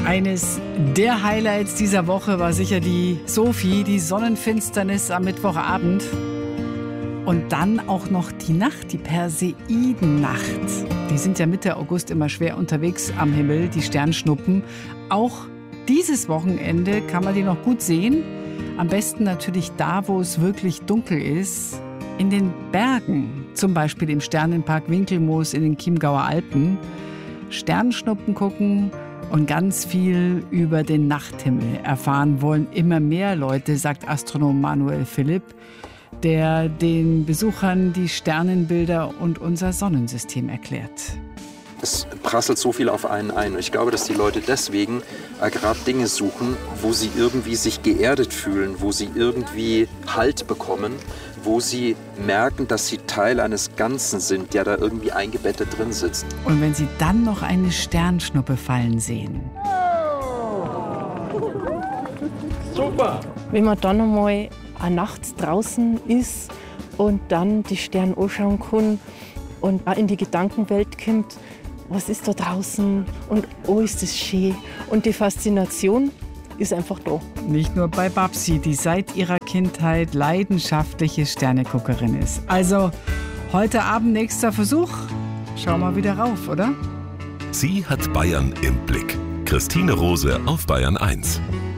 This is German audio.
Eines der Highlights dieser Woche war sicher die Sophie, die Sonnenfinsternis am Mittwochabend. Und dann auch noch die Nacht, die Perseidennacht. Die sind ja Mitte August immer schwer unterwegs am Himmel, die Sternschnuppen. Auch dieses Wochenende kann man die noch gut sehen. Am besten natürlich da, wo es wirklich dunkel ist. In den Bergen, zum Beispiel im Sternenpark Winkelmoos in den Chiemgauer Alpen. Sternschnuppen gucken und ganz viel über den Nachthimmel erfahren wollen immer mehr Leute, sagt Astronom Manuel Philipp, der den Besuchern die Sternenbilder und unser Sonnensystem erklärt. Es prasselt so viel auf einen ein. Und ich glaube, dass die Leute deswegen gerade Dinge suchen, wo sie irgendwie sich geerdet fühlen, wo sie irgendwie Halt bekommen, wo sie merken, dass sie Teil eines Ganzen sind, der da irgendwie eingebettet drin sitzt. Und wenn sie dann noch eine Sternschnuppe fallen sehen. Super! Wenn man dann einmal nachts draußen ist und dann die Sterne anschauen kann und auch in die Gedankenwelt kommt, was ist da draußen und oh, ist das schön. Und die Faszination ist einfach da. Nicht nur bei Babsi, die seit ihrer Kindheit leidenschaftliche Sterneguckerin ist. Also heute Abend nächster Versuch. Schau mal wieder rauf, oder? Sie hat Bayern im Blick. Christine Rose auf Bayern 1.